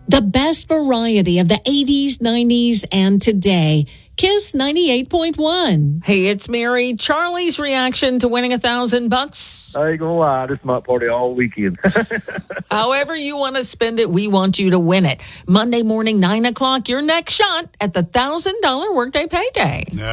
The best variety of the 80s, 90s, and today. Kiss 98.1. Hey, it's Mary. Charlie's reaction to winning $1,000. I ain't gonna lie, this might party all weekend. However you want to spend it, we want you to win it. Monday morning, 9 o'clock, your next shot at the $1,000 workday payday.